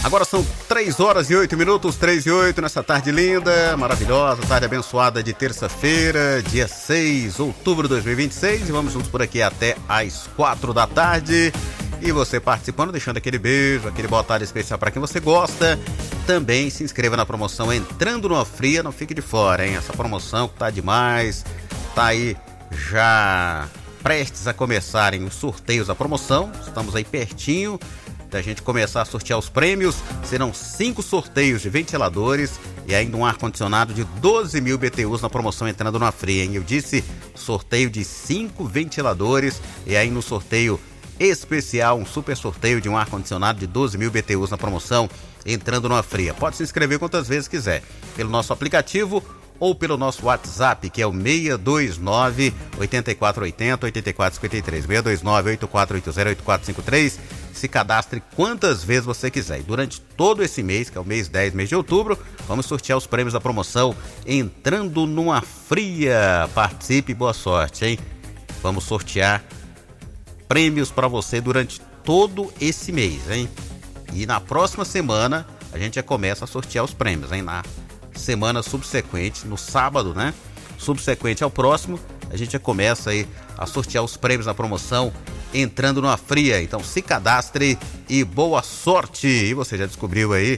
Agora são 3 horas e 8 minutos, 3 e 8, nessa tarde linda, maravilhosa, tarde abençoada de terça-feira, dia 6 de outubro de 2026. E vamos juntos por aqui até às 4 da tarde. E você participando, deixando aquele beijo, aquele boa tarde especial para quem você gosta. Também se inscreva na promoção Entrando Numa Fria, não fique de fora, hein? Essa promoção que tá demais, tá aí já prestes a começarem os sorteios da promoção. Estamos aí pertinho da gente começar a sortear os prêmios. Serão 5 sorteios de ventiladores e ainda um ar-condicionado de 12 mil BTUs na promoção Entrando Numa Fria, hein? Eu disse sorteio de 5 ventiladores e aí no sorteio especial, um super sorteio de um ar-condicionado de 12 mil BTUs na promoção Entrando Numa Fria. Pode se inscrever quantas vezes quiser, pelo nosso aplicativo ou pelo nosso WhatsApp, que é o 629-8480-8453, 629-8480-8453. Se cadastre quantas vezes você quiser. E durante todo esse mês, que é o mês 10, mês de outubro, vamos sortear os prêmios da promoção Entrando Numa Fria. Participe, boa sorte, hein? Vamos sortear prêmios para você durante todo esse mês, hein? E na próxima semana a gente já começa a sortear os prêmios, hein? Na semana subsequente, no sábado, né? Subsequente ao próximo, a gente já começa aí a sortear os prêmios na promoção Entrando Numa Fria. Então se cadastre e boa sorte! E você já descobriu aí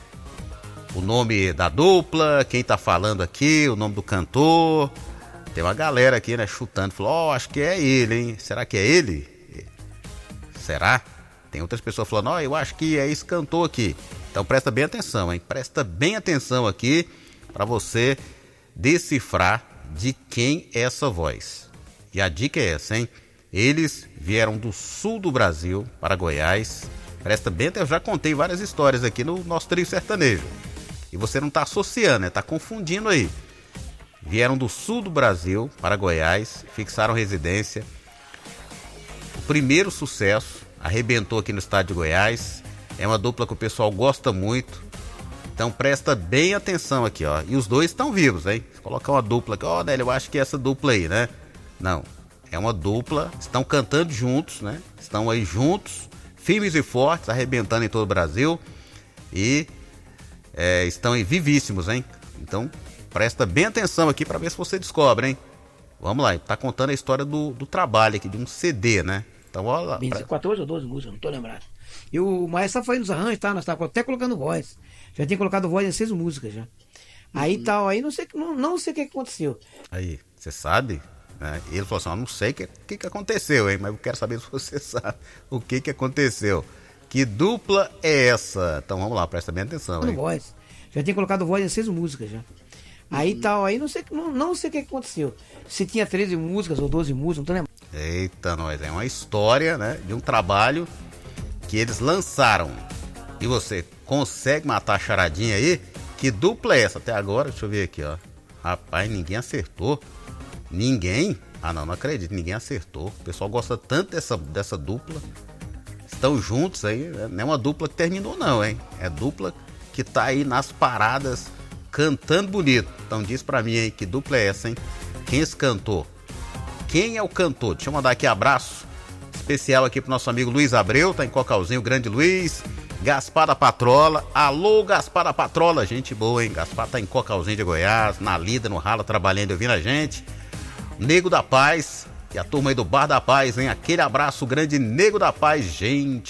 o nome da dupla, quem tá falando aqui, o nome do cantor. Tem uma galera aqui, né, chutando, falou, acho que é ele, hein? Será que é ele? Será? Tem outras pessoas falando, eu acho que é esse cantor aqui. Então presta bem atenção, hein? Presta bem atenção aqui para você decifrar de quem é essa voz. E a dica é essa, hein? Eles vieram do sul do Brasil para Goiás. Presta bem atenção, eu já contei várias histórias aqui no nosso trio sertanejo. E você não tá associando, né? Tá confundindo aí. Vieram do sul do Brasil para Goiás, fixaram residência. O primeiro sucesso arrebentou aqui no estado de Goiás. É uma dupla que o pessoal gosta muito. Então presta bem atenção aqui, ó. E os dois estão vivos, hein? Se colocar uma dupla aqui, Nélio, eu acho que é essa dupla aí, né? Não, é uma dupla, estão cantando juntos, né? Estão aí juntos, firmes e fortes, arrebentando em todo o Brasil. E estão aí vivíssimos, hein? Então presta bem atenção aqui para ver se você descobre, hein? Vamos lá, tá contando a história do trabalho aqui, de um CD, né? Então, olha lá. 14 ou 12 músicas, não tô lembrado. E o Maestro foi nos arranjos, tá? Nós estávamos até colocando voz. Já tinha colocado voz em 6 músicas já. Aí tal, aí não sei o que aconteceu. Aí, você sabe? Ele falou assim, não sei o que aconteceu, hein? Mas eu quero saber se você sabe o que aconteceu. Que dupla é essa? Então vamos lá, presta bem atenção, hein? Voz. Já tinha colocado voz em 6 músicas já. Aí tal, aí não sei o que aconteceu. Se tinha 13 músicas ou 12 músicas, não tô lembrando. Eita, nós, é uma história, né, de um trabalho que eles lançaram. E você consegue matar a charadinha aí? Que dupla é essa? Até agora, deixa eu ver aqui, ó. Rapaz, ninguém acertou. Ninguém? Não acredito, ninguém acertou. O pessoal gosta tanto dessa dupla. Estão juntos aí, não é uma dupla que terminou não, hein? É dupla que tá aí nas paradas, cantando bonito. Então diz pra mim aí, que dupla é essa, hein? Quem é esse cantor? Quem é o cantor? Deixa eu mandar aqui abraço especial aqui pro nosso amigo Luiz Abreu, tá em Cocalzinho, grande Luiz. Gaspar da Patrola, alô Gaspar da Patrola, gente boa, hein? Gaspar tá em Cocalzinho de Goiás, na lida, no rala, trabalhando e ouvindo a gente. Nego da Paz, e a turma aí do Bar da Paz, hein? Aquele abraço grande, Nego da Paz, gente